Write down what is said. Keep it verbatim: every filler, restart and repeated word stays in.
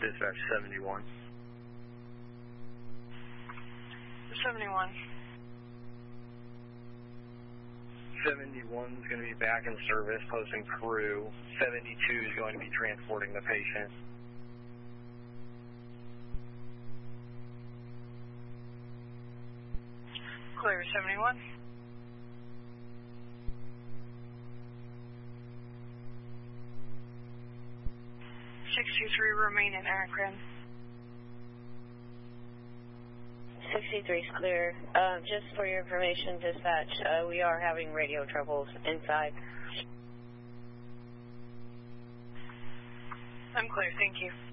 Dispatch seventy-one. seventy-one. seventy-one is going to be back in service, posting crew. seventy-two is going to be transporting the patient. Clear, seventy-one. sixty-three remain in Akron. sixty-three is clear. Uh, just for your information, dispatch, uh, we are having radio troubles inside. I'm clear, thank you.